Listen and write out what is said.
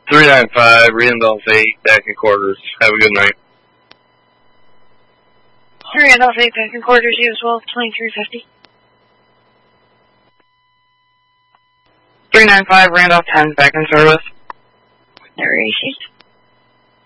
395, Randolph 8, back in quarters. Have a good night. Randolph 8, back in quarters, you as well, 2350. 395, Randolph 10, back in service. There is